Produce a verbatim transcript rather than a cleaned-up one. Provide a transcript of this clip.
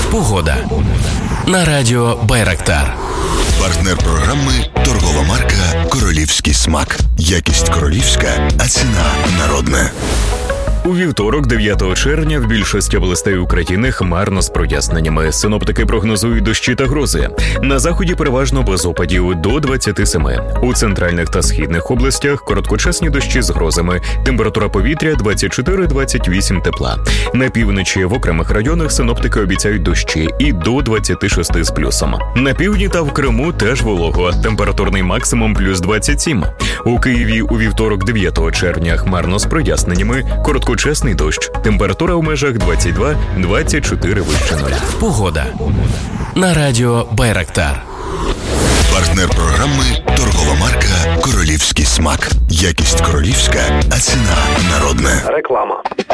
Погода. На радіо Байрактар. Партнер програми – торгова марка «Королівський смак». Якість королівська, а ціна народна. У вівторок, дев'ятого червня, в більшості областей України хмарно з проясненнями. Синоптики прогнозують дощі та грози. На заході переважно без опадів до двадцяти семи. У центральних та східних областях короткочасні дощі з грозами. Температура повітря двадцять чотири - двадцять вісім тепла. На півночі в окремих районах синоптики обіцяють дощі і до двадцяти шести з плюсом. На півдні та в Криму теж волого. Температурний максимум плюс двадцять сім. У Києві у вівторок, дев'ятого червня, хмарно з проясненнями. Короткочасний дощ. Температура у межах двадцять два - двадцять чотири вище нуля. Погода. На радіо Байрактар. Партнер програми – торгова марка «Королівський смак». Якість королівська, а ціна народна. Реклама.